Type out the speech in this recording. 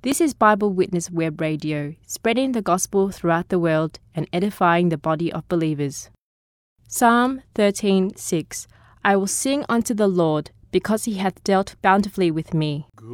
This is Bible Witness Web Radio, spreading the gospel throughout the world and edifying the body of believers. Psalm 13:6. I will sing unto the Lord, because he hath dealt bountifully with me.